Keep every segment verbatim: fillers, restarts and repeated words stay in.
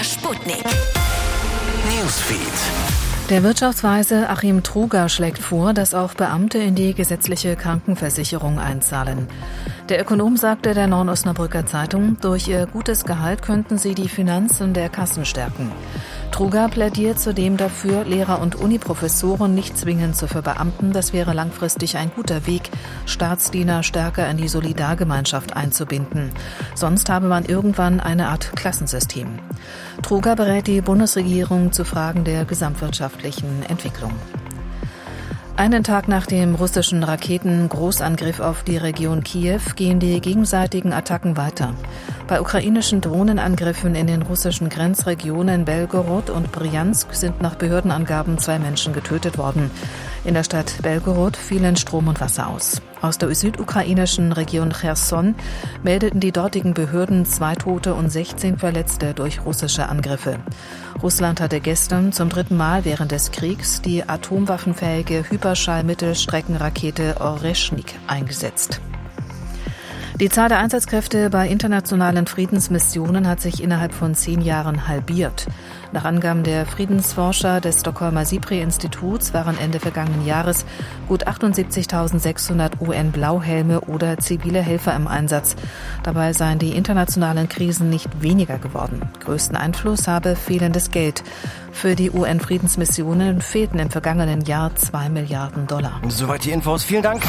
Der Sputnik Newsfeed. Der Wirtschaftsweise Achim Truger schlägt vor, dass auch Beamte in die gesetzliche Krankenversicherung einzahlen. Der Ökonom sagte der Neuen-Osnabrücker Zeitung, durch ihr gutes Gehalt könnten sie die Finanzen der Kassen stärken. Truger plädiert zudem dafür, Lehrer und Uniprofessoren nicht zwingend zu verbeamten. Das wäre langfristig ein guter Weg, Staatsdiener stärker in die Solidargemeinschaft einzubinden. Sonst habe man irgendwann eine Art Klassensystem. Truger berät die Bundesregierung zu Fragen der gesamtwirtschaftlichen Entwicklung. Einen Tag nach dem russischen Raketen-Großangriff auf die Region Kiew gehen die gegenseitigen Attacken weiter. Bei ukrainischen Drohnenangriffen in den russischen Grenzregionen Belgorod und Bryansk sind nach Behördenangaben zwei Menschen getötet worden. In der Stadt Belgorod fielen Strom und Wasser aus. Aus der südukrainischen Region Cherson meldeten die dortigen Behörden zwei Tote und sechzehn Verletzte durch russische Angriffe. Russland hatte gestern zum dritten Mal während des Kriegs die atomwaffenfähige Hyperschall-Mittelstreckenrakete Oreschnik eingesetzt. Die Zahl der Einsatzkräfte bei internationalen Friedensmissionen hat sich innerhalb von zehn Jahren halbiert. Nach Angaben der Friedensforscher des Stockholmer SIPRI-Instituts waren Ende vergangenen Jahres gut achtundsiebzigtausendsechshundert U N-Blauhelme oder zivile Helfer im Einsatz. Dabei seien die internationalen Krisen nicht weniger geworden. Größten Einfluss habe fehlendes Geld. Für die U N-Friedensmissionen fehlten im vergangenen Jahr zwei Milliarden Dollar. Soweit die Infos. Vielen Dank.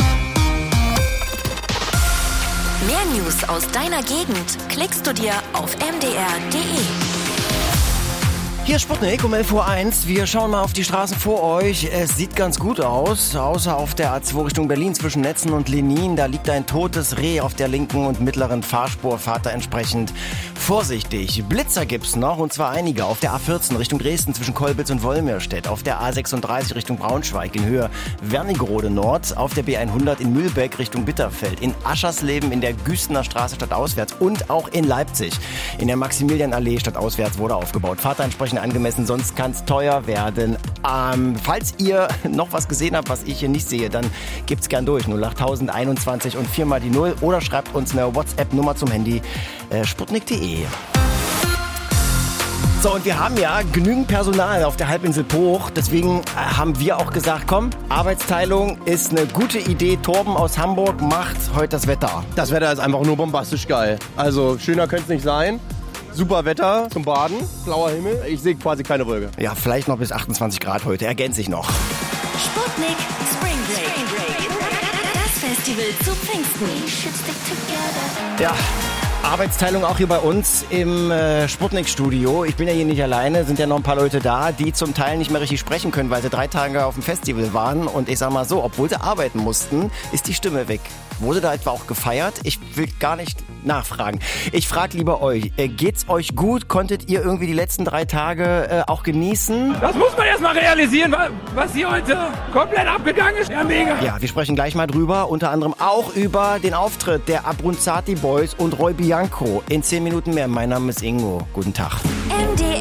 Mehr News aus deiner Gegend klickst du dir auf m d r punkt d e. Hier Sputnik um elf Uhr eins. Wir schauen mal auf die Straßen vor euch. Es sieht ganz gut aus, außer auf der A zwei Richtung Berlin zwischen Netzen und Lenin. Da liegt ein totes Reh auf der linken und mittleren Fahrspur. Fahrt da entsprechend vorsichtig. Blitzer gibt's noch, und zwar einige. Auf der A vierzehn Richtung Dresden zwischen Kolbitz und Wolmirstedt. Auf der A sechsunddreißig Richtung Braunschweig in Höhe Wernigerode Nord. Auf der B hundert in Mühlbeck Richtung Bitterfeld. In Aschersleben in der Güstener Straße stadtauswärts und auch in Leipzig. In der Maximilianallee stadtauswärts wurde aufgebaut. Fahrt da entsprechend angemessen, sonst kann es teuer werden. Ähm, falls ihr noch was gesehen habt, was ich hier nicht sehe, dann gebt's gern durch. null acht einundzwanzig und vier mal die null oder schreibt uns eine WhatsApp-Nummer zum Handy äh, sputnik punkt d e. So, und wir haben ja genügend Personal auf der Halbinsel Pooch. Deswegen haben wir auch gesagt, komm, Arbeitsteilung ist eine gute Idee. Torben aus Hamburg macht heute das Wetter. Das Wetter ist einfach nur bombastisch geil. Also schöner könnte es nicht sein. Super Wetter zum Baden, blauer Himmel. Ich sehe quasi keine Wolke. Ja, vielleicht noch bis achtundzwanzig Grad heute. Ergänzt sich noch. Sputnik Spring Break. Das Festival zu Pfingsten. Ja. Arbeitsteilung auch hier bei uns im äh, Sputnik-Studio. Ich bin ja hier nicht alleine, sind ja noch ein paar Leute da, die zum Teil nicht mehr richtig sprechen können, weil sie drei Tage auf dem Festival waren. Und ich sag mal so, obwohl sie arbeiten mussten, ist die Stimme weg. Wurde da etwa auch gefeiert? Ich will gar nicht nachfragen. Ich frage lieber euch, äh, geht's euch gut? Konntet ihr irgendwie die letzten drei Tage äh, auch genießen? Das muss man erst mal realisieren, was hier heute komplett abgegangen ist. Ja, mega. Ja, wir sprechen gleich mal drüber, unter anderem auch über den Auftritt der Abronzati Boys und Roy Bianco. In zehn Minuten mehr. Mein Name ist Ingo. Guten Tag.